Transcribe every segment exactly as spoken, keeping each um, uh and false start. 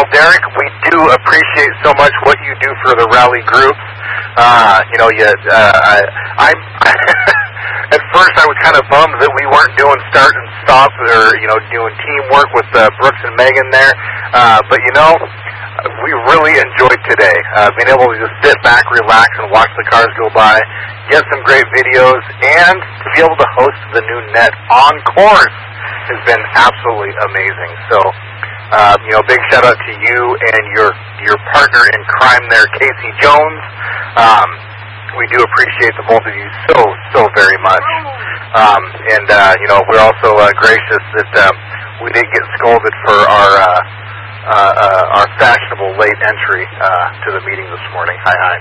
Derek, we do appreciate so much what you do for the rally groups. Uh, you know, you, uh, I, I at first I was kind of bummed that we weren't doing start and stop or, you know, doing teamwork with uh, Brooks and Megan there. Uh, but, you know, we really enjoyed today. Uh, being able to just sit back, relax, and watch the cars go by, get some great videos, and to be able to host the new net on course has been absolutely amazing. So, uh, you know, big shout out to you and your your partner in crime there, Casey Jones. Um, we do appreciate the both of you so, so very much. Um, and, uh, you know, we're also uh, gracious that um, we didn't get scolded for our uh, uh, uh, our fashionable late entry uh, to the meeting this morning. Hi, hi.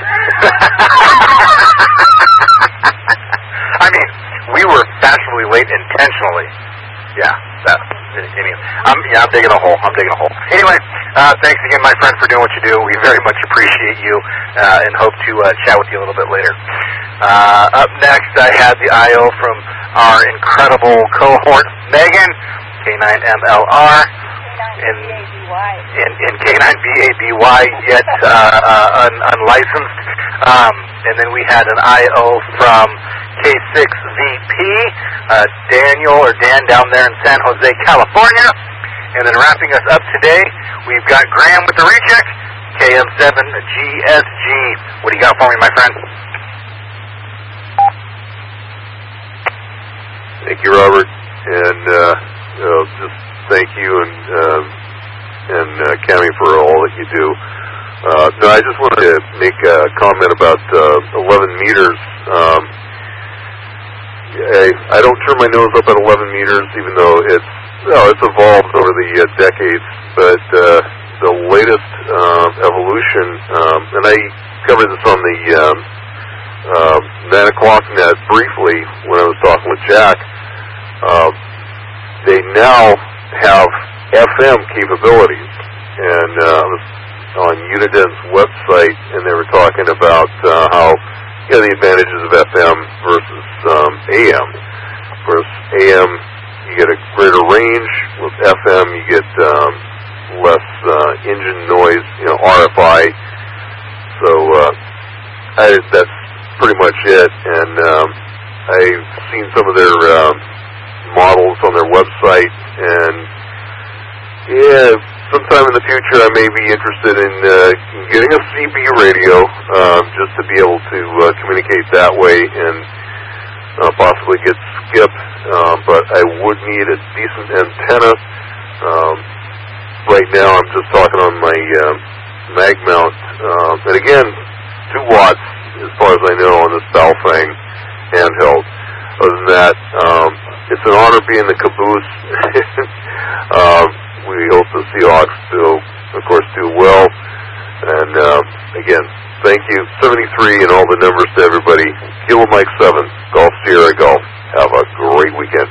I mean, we were fashionably late intentionally. Yeah, that. Anyway, I'm, yeah, I'm digging a hole. I'm digging a hole. Anyway, uh, thanks again, my friend, for doing what you do. We very much appreciate you uh, and hope to uh, chat with you a little bit later. Uh, up next, I had the I O from our incredible cohort, Megan, K nine M L R, and, and K nine B A B Y, yet uh, uh, un, unlicensed. Um, and then we had an I O from K six V P, uh, Daniel or Dan down there in San Jose, California. And then wrapping us up today, we've got Graham with the recheck, K M seven G S G. What do you got for me, my friend? Thank you, Robert, and uh, you know, just thank you and uh, and uh, Cami for all that you do. Uh, no, I just wanted to make a comment about uh, eleven meters. Um, I, I don't turn my nose up at eleven meters, even though it's well, it's evolved over the uh, decades. But uh, the latest uh, evolution, um, and I covered this on the um, uh, nine o'clock net briefly when I was talking with Jack. Uh, they now have F M capabilities, and uh, I was on Uniden's website, and they were talking about uh, how you know, the advantages of F M versus um, A M. Of course, A M, you get a greater range. With F M, you get um, less uh, engine noise, you know, R F I. So uh, I, that's pretty much it. And um, I've seen some of their um, models on their website, and yeah, sometime in the future I may be interested in uh, getting a C B radio uh, just to be able to uh, communicate that way and uh, possibly get skip, uh, but I would need a decent antenna. Um, right now I'm just talking on my uh, mag mount, uh, and again, two watts as far as I know on this Baofeng handheld. Other than that, um, it's an honor being the caboose. um, We hope the Seahawks do, of course, do well. And uh, again, thank you, seventy-three, and all the numbers to everybody. Kilo Mike seven, Golf Sierra Golf. Have a great weekend.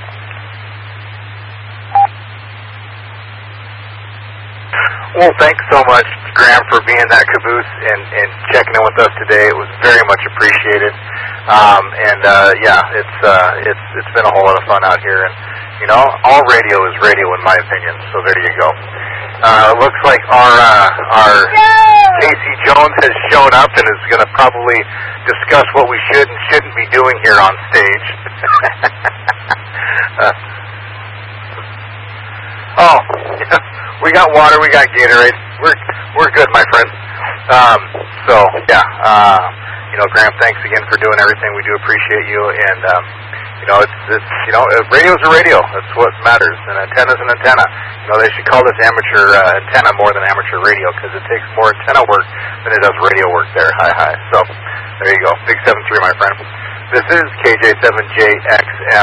Well, thanks so much, Graham, for being that caboose and, and checking in with us today. It was very much appreciated. Um, and uh, yeah, it's uh, it's it's been a whole lot of fun out here. And you know, all radio is radio, in my opinion. So there you go. Uh, looks like our uh, our Casey Jones has shown up and is going to probably discuss what we should and shouldn't be doing here on stage. uh, oh, we got water, we got Gatorade. We're we're good, my friend. Um, so yeah, uh, you know, Graham, thanks again for doing everything. We do appreciate you, and um, you know, it's it's you know, radio's a radio. That's what matters, and antenna's an antenna. You know, they should call this amateur uh, antenna more than amateur radio because it takes more antenna work than it does radio work. There, hi hi. So there you go, big seven three, my friend. This is K J seven J X M.